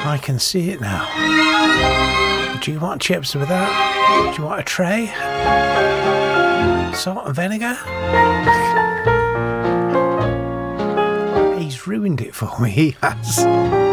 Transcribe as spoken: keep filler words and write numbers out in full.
I can see it now. Do you want chips with that? Do you want a tray? Salt and vinegar? He's ruined it for me, he has.